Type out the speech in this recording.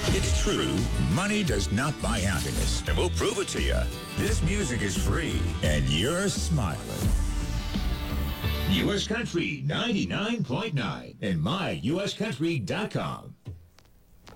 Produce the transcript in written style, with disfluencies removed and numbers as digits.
It's true, money does not buy happiness, and we'll prove it to you. This music is free, and you're smiling. U.S. Country 99.9 and myuscountry.com.